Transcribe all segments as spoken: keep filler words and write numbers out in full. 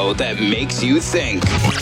show that makes you think.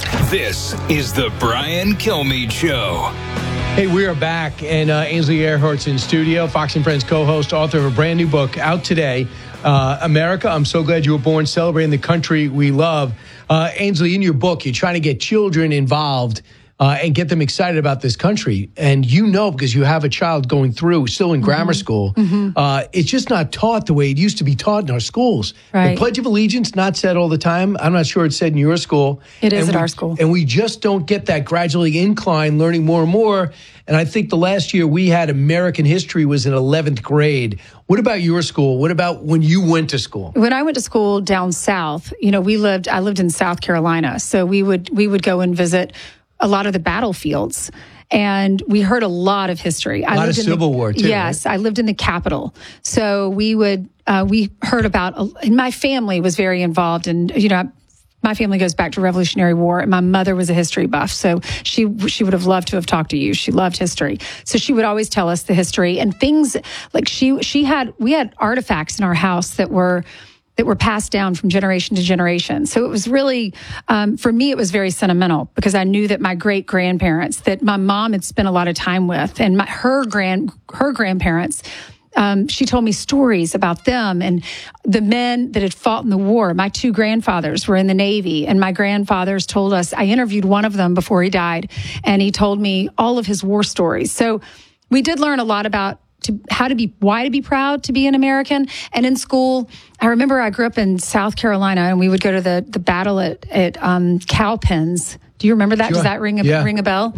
This is the Brian Kilmeade Show. Hey, we are back, and uh, Ainsley Earhart's in studio, Fox and Friends co-host, author of a brand new book out today, uh, America, I'm So Glad You Were Born, Celebrating the Country We Love. Uh, Ainsley, in your book, you're trying to get children involved uh, and get them excited about this country. And you know, because you have a child going through, still in mm-hmm. grammar school, mm-hmm. uh, it's just not taught the way it used to be taught in our schools. Right. The Pledge of Allegiance, not said all the time. I'm not sure it's said in your school. It is and at we, our school. And we just don't get that gradually incline, learning more and more. And I think the last year we had American history was in eleventh grade. What about your school? What about when you went to school? When I went to school down south, you know, we lived, I lived in South Carolina. So we would, we would go and visit a lot of the battlefields. And we heard a lot of history. A lot I of Civil the, War, too. Yes, right? I lived in the Capitol. So we would, uh, we heard about, and my family was very involved. And, you know, my family goes back to Revolutionary War, and my mother was a history buff. So she she would have loved to have talked to you. She loved history. So she would always tell us the history and things like she she had, we had artifacts in our house that were, that were passed down from generation to generation. So it was really, um, for me, it was very sentimental because I knew that my great grandparents, that my mom had spent a lot of time with, and my, her grand, her grandparents, um, she told me stories about them and the men that had fought in the war. My two grandfathers were in the Navy, and my grandfathers told us, I interviewed one of them before he died, and he told me all of his war stories. So we did learn a lot about to how to be, why to be proud to be an American. And in school, I remember I grew up in South Carolina, and we would go to the, the battle at, at um, Cowpens. Do you remember that? Sure. Does that ring a, yeah. ring a bell?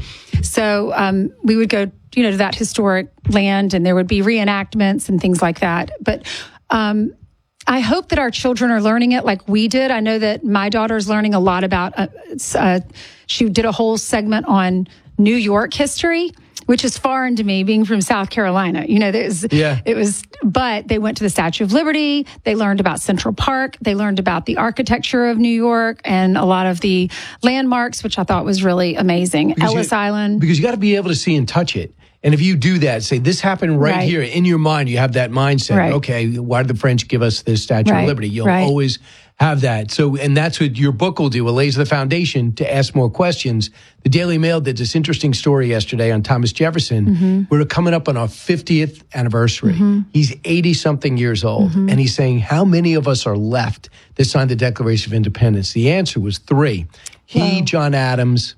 So um, we would go, you know, to that historic land, and there would be reenactments and things like that. But um, I hope that our children are learning it like we did. I know that my daughter's learning a lot about, uh, uh, she did a whole segment on New York history, which is foreign to me, being from South Carolina. You know, there's, yeah. it was, but they went to the Statue of Liberty. They learned about Central Park. They learned about the architecture of New York and a lot of the landmarks, which I thought was really amazing. Because Ellis you, Island. Because you got to be able to see and touch it. And if you do that, say, this happened right, right. here in your mind, you have that mindset. Right. Okay, why did the French give us this Statue right. of Liberty? You'll right. always have that. So, and that's what your book will do. It lays the foundation to ask more questions. The Daily Mail did this interesting story yesterday on Thomas Jefferson. Mm-hmm. We're coming up on our fiftieth anniversary. Mm-hmm. He's eighty-something years old, mm-hmm. and he's saying, how many of us are left that signed the Declaration of Independence? The answer was three. He, wow. John Adams,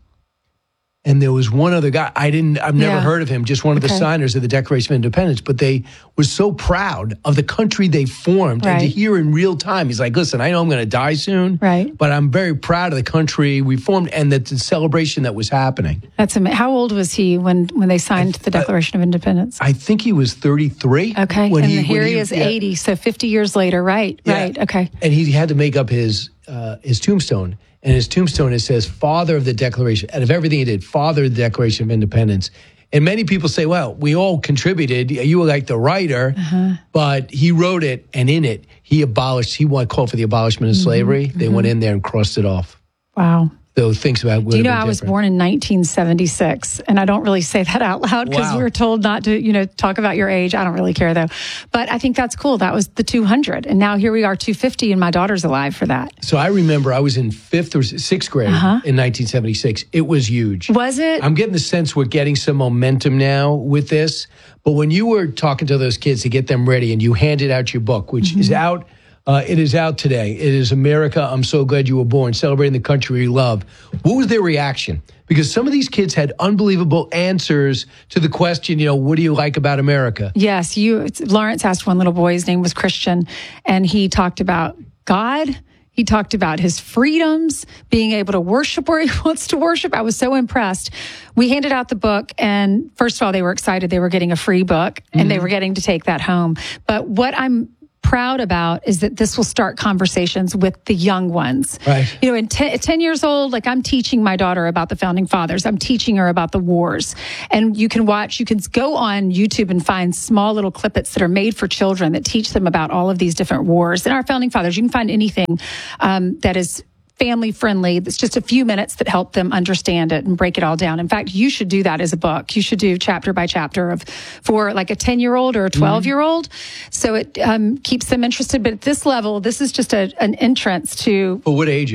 and there was one other guy. I didn't, I've never yeah. heard of him, just one of okay. the signers of the Declaration of Independence. But they were so proud of the country they formed. Right. And to hear in real time, he's like, listen, I know I'm going to die soon, right. but I'm very proud of the country we formed and that the celebration that was happening. That's amazing. How old was he when, when they signed the Declaration uh, of Independence? I think he was thirty-three. Okay. When and he, here when he, he is yeah. eighty. So fifty years later. Right. Yeah. Right. Okay. And he had to make up his, uh, his tombstone. And his tombstone, it says, father of the Declaration. Out of everything he did, father of the Declaration of Independence. And many people say, well, we all contributed. You were like the writer, uh-huh. but he wrote it, and in it, he abolished, he wanted called for the abolishment of mm-hmm. slavery. They mm-hmm. went in there and crossed it off. Wow. So thinks about. Do you know I was born in nineteen seventy-six, and I don't really say that out loud because wow. we were told not to, you know, talk about your age. I don't really care though, but I think that's cool. That was the two hundred, and now here we are, two fifty, and my daughter's alive for that. So I remember I was in fifth or sixth grade uh-huh. in nineteen seventy-six. It was huge. Was it? I'm getting the sense we're getting some momentum now with this. But when you were talking to those kids to get them ready, and you handed out your book, which mm-hmm. is out. Uh, it is out today. It is America, I'm So Glad You Were Born, Celebrating the Country We Love. What was their reaction? Because some of these kids had unbelievable answers to the question, you know, what do you like about America? Yes, you. Lawrence asked one little boy, his name was Christian, and he talked about God. He talked about his freedoms, being able to worship where he wants to worship. I was so impressed. We handed out the book, and first of all, they were excited. They were getting a free book, and mm-hmm. they were getting to take that home. But what I'm proud about is that this will start conversations with the young ones. Right. You know, in ten, ten years old, like I'm teaching my daughter about the founding fathers. I'm teaching her about the wars. And you can watch, you can go on YouTube and find small little clippets that are made for children that teach them about all of these different wars. And our founding fathers, you can find anything um, that is family friendly. It's just a few minutes that help them understand it and break it all down. In fact, you should do that as a book. You should do chapter by chapter of for like a ten year old or a twelve year old. Mm-hmm. So it um, keeps them interested. But at this level, this is just a, an entrance to. For what ages?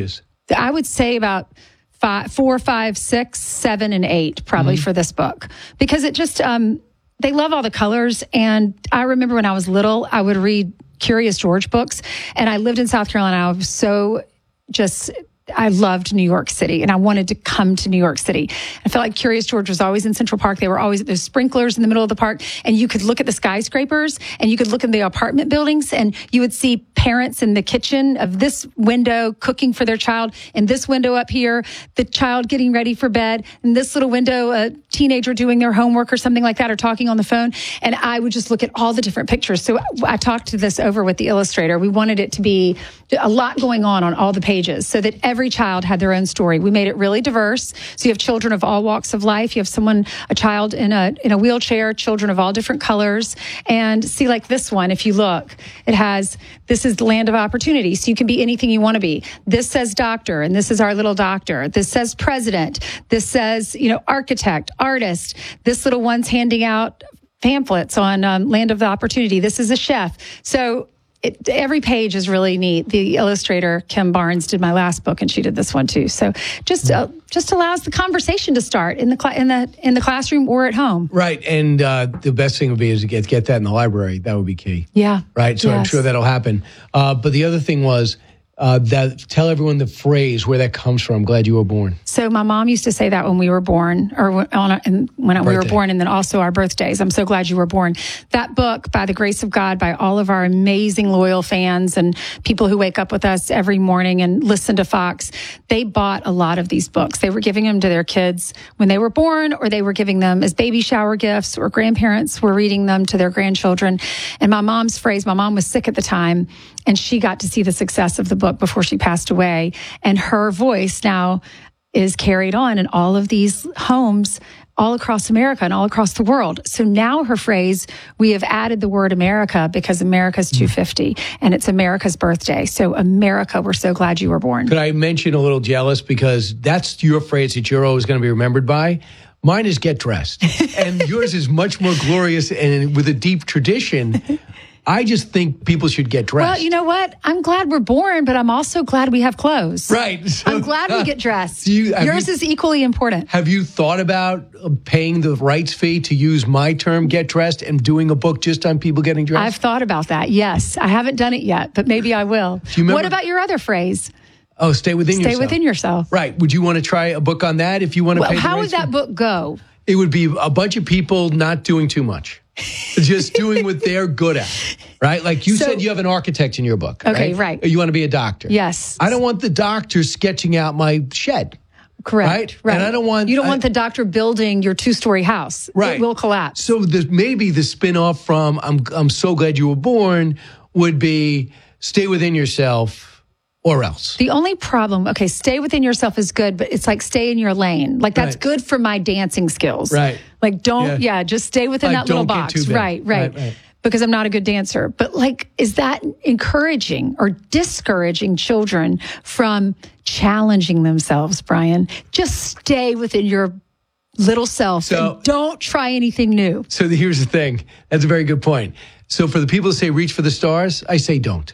I would say about five, four, five, six, seven, and eight probably mm-hmm. for this book, because it just um, they love all the colors. And I remember when I was little, I would read Curious George books, and I lived in South Carolina. I was so just. I loved New York City, and I wanted to come to New York City. I felt like Curious George was always in Central Park. They were always at those sprinklers in the middle of the park, and you could look at the skyscrapers, and you could look in the apartment buildings, and you would see parents in the kitchen of this window cooking for their child, and this window up here, the child getting ready for bed, and this little window, a teenager doing their homework or something like that, or talking on the phone. And I would just look at all the different pictures. So I talked to this over with the illustrator. We wanted it to be a lot going on on all the pages, so that every child had their own story. We made it really diverse. So you have children of all walks of life. You have someone, a child in a in a wheelchair, children of all different colors. And see, like this one, if you look, it has, this is the land of opportunity. So you can be anything you want to be. This says doctor, and this is our little doctor. This says president. This says, you know, architect, artist. This little one's handing out pamphlets on um, land of the opportunity. This is a chef. So It, every page is really neat. The illustrator, Kim Barnes, did my last book, and she did this one too. So just uh, just allows the conversation to start in the cl- in the in the classroom or at home. Right, and uh, the best thing would be is to get get that in the library. That would be key. Yeah. Right. So yes. I'm sure that'll happen. Uh, but the other thing was. Uh, that tell everyone the phrase where that comes from. Glad you were born. So my mom used to say that when we were born, or when, on a, and when Birthday. we were born, and then also our birthdays. I'm so glad you were born. That book, by the grace of God, by all of our amazing loyal fans and people who wake up with us every morning and listen to Fox, they bought a lot of these books. They were giving them to their kids when they were born, or they were giving them as baby shower gifts, or grandparents were reading them to their grandchildren. And my mom's phrase, my mom was sick at the time, and she got to see the success of the book before she passed away. And her voice now is carried on in all of these homes all across America and all across the world. So now her phrase, we have added the word America because America's two fifty, and it's America's birthday. So America, we're so glad you were born. Could I mention a little jealous, because that's your phrase that you're always going to be remembered by? Mine is get dressed. And yours is much more glorious and with a deep tradition. I just think people should get dressed. Well, you know what? I'm glad we're born, but I'm also glad we have clothes. Right. So, I'm glad we get dressed. You, Yours you, is equally important. Have you thought about paying the rights fee to use my term, get dressed, and doing a book just on people getting dressed? I've thought about that, yes. I haven't done it yet, but maybe I will. What about your other phrase? Oh, stay within stay yourself. Stay within yourself. Right. Would you want to try a book on that if you want to well, pay the how rights would that fee? book go? It would be a bunch of people not doing too much. Just doing what they're good at, right? Like you so, said, you have an architect in your book. Okay, right? right. You want to be a doctor. Yes. I don't want the doctor sketching out my shed. Correct. Right? Right. And I don't want... You don't I, want the doctor building your two-story house. Right. It will collapse. So the, maybe the spin-off from I'm, I'm so glad you were born would be stay within yourself or else. The only problem, okay, stay within yourself is good, but it's like stay in your lane. Like that's right. good for my dancing skills. Right. Like don't, yeah, yeah just stay within like that little box. Right, right, right, right. Because I'm not a good dancer. But like, is that encouraging or discouraging children from challenging themselves, Brian? Just stay within your little self so, and don't try anything new. So here's the thing. That's a very good point. So for the people who say reach for the stars, I say don't.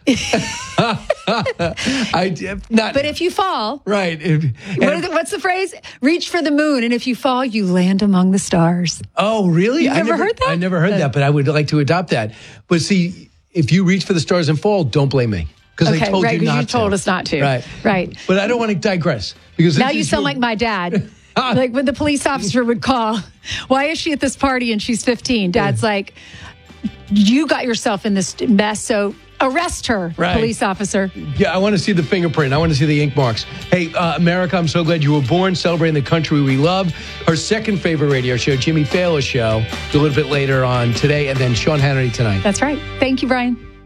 I not. But if you fall, right? If, what the, what's the phrase? Reach for the moon, and if you fall, you land among the stars. Oh, really? You I never, never heard that? I never heard that, but I would like to adopt that. But see, if you reach for the stars and fall, don't blame me because okay, I told right, you not you to. told us not to. Right, right. But I don't want to digress because now you sound your... like my dad. Like when the police officer would call, why is she at this party and she's fifteen? Dad's yeah. like, you got yourself in this mess, so arrest her, right. police officer. Yeah, I want to see the fingerprint. I want to see the ink marks. Hey, uh, America, I'm so glad you were born, celebrating the country we love. Her second favorite radio show, Jimmy Fallon's show, a little bit later on today, and then Sean Hannity tonight. That's right. Thank you, Brian.